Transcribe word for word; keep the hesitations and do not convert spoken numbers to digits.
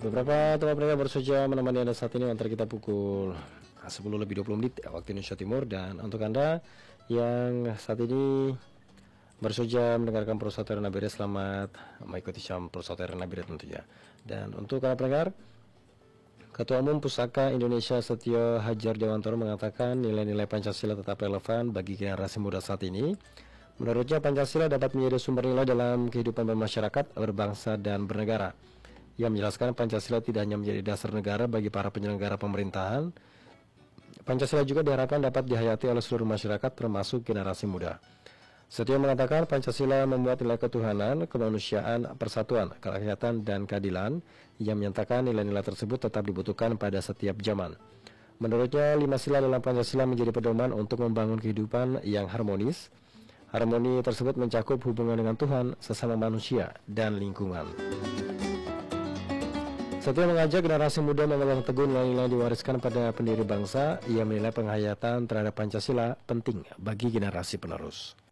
Beberapa teman pendengar baru saja menemani Anda saat ini antar kita pukul sepuluh lebih dua puluh menit waktu Indonesia Timur. Dan untuk Anda yang saat ini baru saja mendengarkan Persaudaraan Nabire, selamat mengikuti jam Persaudaraan Nabire tentunya. Dan untuk para pendengar, Ketua Umum Pusaka Indonesia Setio Hajar Dewantoro mengatakan nilai-nilai Pancasila tetap relevan bagi generasi muda saat ini. Menurutnya Pancasila dapat menjadi sumber nilai dalam kehidupan bermasyarakat, berbangsa, dan bernegara. Ia menjelaskan Pancasila tidak hanya menjadi dasar negara bagi para penyelenggara pemerintahan. Pancasila juga diharapkan dapat dihayati oleh seluruh masyarakat termasuk generasi muda. Setio mengatakan Pancasila membuat nilai ketuhanan, kemanusiaan, persatuan, kerakyatan, dan keadilan. Ia menyatakan nilai-nilai tersebut tetap dibutuhkan pada setiap zaman. Menurutnya, lima sila dalam Pancasila menjadi pedoman untuk membangun kehidupan yang harmonis. Harmoni tersebut mencakup hubungan dengan Tuhan, sesama manusia, dan lingkungan. Setio mengajak generasi muda memegang teguh nilai-nilai diwariskan pada pendiri bangsa. Ia menilai penghayatan terhadap Pancasila penting bagi generasi penerus.